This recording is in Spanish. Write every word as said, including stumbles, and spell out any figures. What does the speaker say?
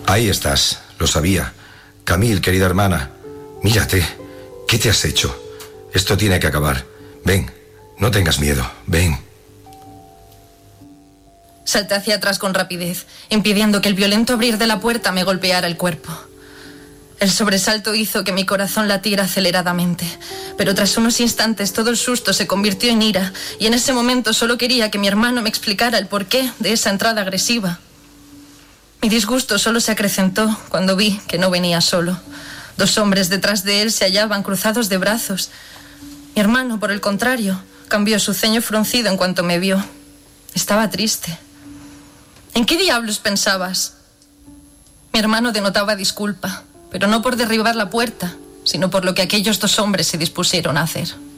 Ahí estás, lo sabía. Camille, querida hermana, mírate. ¿Qué te has hecho? Esto tiene que acabar. Ven, no tengas miedo, ven. Salté hacia atrás con rapidez, impidiendo que el violento abrir de la puerta me golpeara el cuerpo. El sobresalto hizo que mi corazón latiera aceleradamente, pero tras unos instantes todo el susto se convirtió en ira, y en ese momento solo quería que mi hermano me explicara el porqué de esa entrada agresiva. Mi disgusto solo se acrecentó cuando vi que no venía solo. Dos hombres detrás de él se hallaban cruzados de brazos. Mi hermano, por el contrario, cambió su ceño fruncido en cuanto me vio. Estaba triste. ¿En qué diablos pensabas? Mi hermano denotaba disculpa, pero no por derribar la puerta, sino por lo que aquellos dos hombres se dispusieron a hacer.